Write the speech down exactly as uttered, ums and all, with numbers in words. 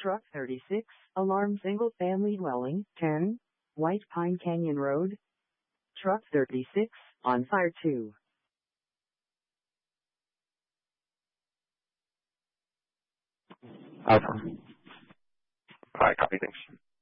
Truck thirty-six, alarm single-family dwelling, ten, White Pine Canyon Road. Truck thirty-six, on fire two. Alpha. Alright, copy, thanks.